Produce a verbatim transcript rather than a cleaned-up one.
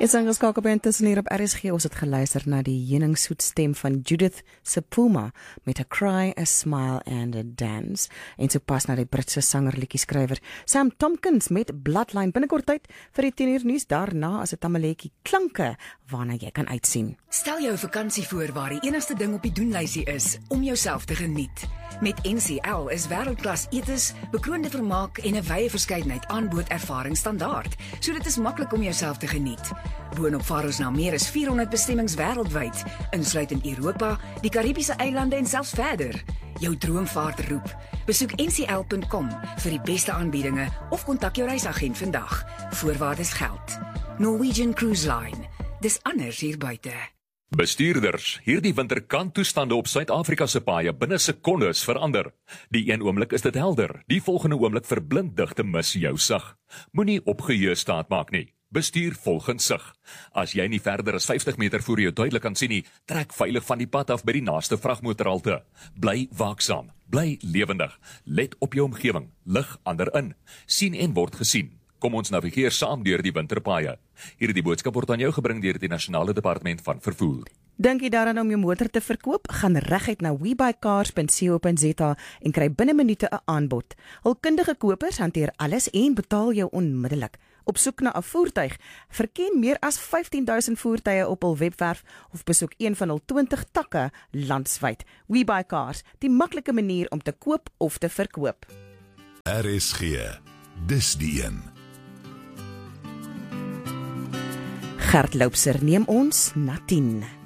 Is ingeskakel by Intussen hier op R S G. Ons het geluister na die heuningsoet stem van Judith Sepuma met A Cry, A Smile and A Dance. En so pas na die Britse sanger liedjie-skrywer Sam Tompkins met Bloodline. Binnekort tyd vir die tien uur nuus. Daarna as 'n tamaletjie klanke waarna jy kan uitsien. Stel jou vakansie voor waar die enigste ding op die doenlysie is om jouself te geniet. Met N C L is wêreldklas etes, bekroonde vermaak en 'n wye verskeidenheid aanbod ervaring standaard, so dit is maklik om jouself te geniet. Boonop vaar ons na meer as vierhonderd bestemmings wêreldwyd, insluitend Europa, die Karibiese eilande en selfs verder. Jou droomvaart roep. Besoek N C L punt com vir die beste aanbiedinge of kontak jou reisagent vandag. Voorwaardes geld. Norwegian Cruise Line. Dis anders hier buite. Bestuurders, hierdie winter kan toestande op Suid-Afrika se paaie binne sekondes verander. Die een oomblik is dit helder, die volgende oomblik verblind digte mis jou sig. Moenie opgeheue staat maak nie. Bestuur volgens sig. As jy nie verder as vyftig meter voor jou duidelik kan sien nie, trek veilig van die pad af by die naaste vragmotorhalte. Bly waaksaam, bly lewendig, let op jou omgewing, lig ander in, sien en word gesien. Kom ons navigeer saam deur die winterpaaie. Hierdie boodskap word aan jou gebring deur die Nasionale Departement van Vervoer. Dink jy daaraan om jou motor te verkoop? Gaan reguit na webuycars punt co punt za en kry binne minute 'n aanbod. Hul kundige kopers hanteer alles en betaal jou onmiddellik. Op soek na 'n voertuig, verken meer as vyftien duisend voertuie op hul webwerf of besoek een van hul twintig takke landwyd. WeBuyCars, die maklike manier om te koop of te verkoop. R S G, dis die een. Gert Loubser neem ons na tien.